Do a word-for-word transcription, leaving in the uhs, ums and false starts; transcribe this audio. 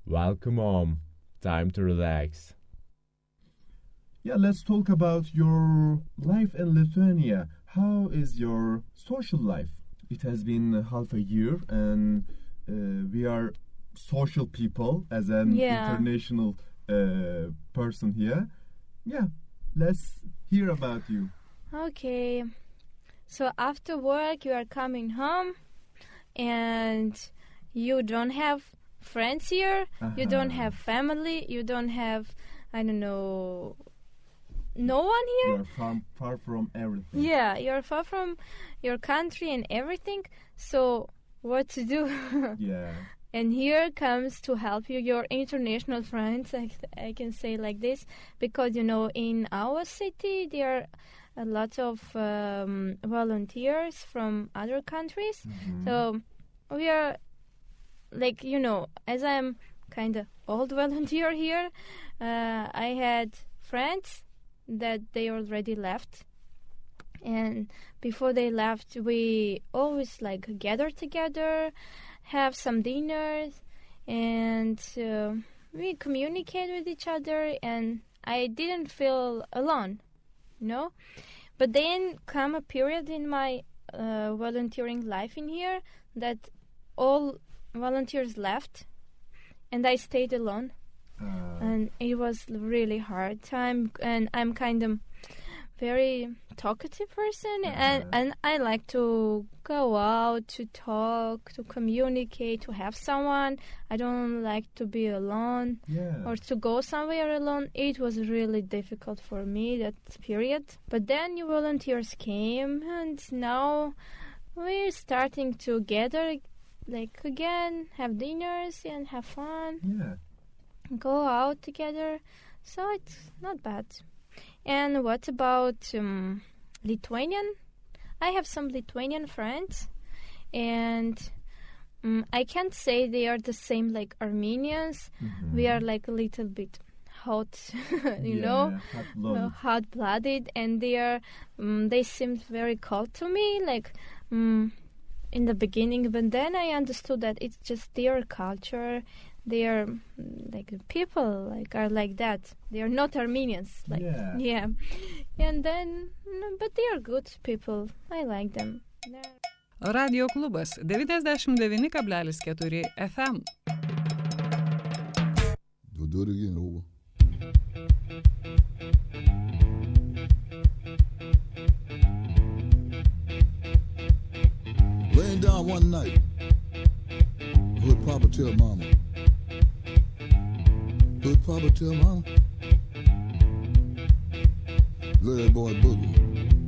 Welcome home. Time to relax. Yeah, let's talk about your life in Lithuania. How is your social life? It has been half a year, and uh, we are social people as an Yeah. international uh, person here. Yeah, let's hear about you. Okay. So after work, you are coming home, and you don't have friends here. You don't Uh-huh. have family. You don't have, I don't know, no one You here. are far, far from everything. Yeah, you're far from your country and everything. So what to do? Yeah. And here comes to help you your international friends. I, I can say like this because you know in our city there are a lot of um, volunteers from other countries. Mhm. So we are like you know as I'm kind of old volunteer here. Uh, I had friends that they already left, and before they left, we always like gather together, have some dinners, and uh, we communicate with each other. And I didn't feel alone, you know. But then come a period in my uh, volunteering life in here that all volunteers left, and I stayed alone. Uh, And it was really hard time, and I'm kind of very talkative person, and, Uh-huh. and I like to go out, to talk, to communicate, to have someone. I don't like to be alone yeah. or to go somewhere alone. It was really difficult for me that period. But then new volunteers came, and now we're starting to gather like again, have dinners and have fun, Yeah. go out together. So it's not bad. And what about um, Lithuanian? I have some Lithuanian friends, and um, I can't say they are the same like Armenians. Mhm. We are like a little bit hot, you Yeah, know, hot-blooded. uh, hot-blooded, and they are um, they seemed very cold to me, like um, in the beginning. But then I understood that it's just their culture. They are mm, like people like are like that. They are not Armenians. Like Yeah. yeah. And then, mm, but they are good people. I like them. They're- Radio klubas devyniasdešimt devyni kablelis keturi F M. We'll do it again, over. Laying down one night, would Papa tell Mama? Would Papa tell Mama? Let that boy boogie.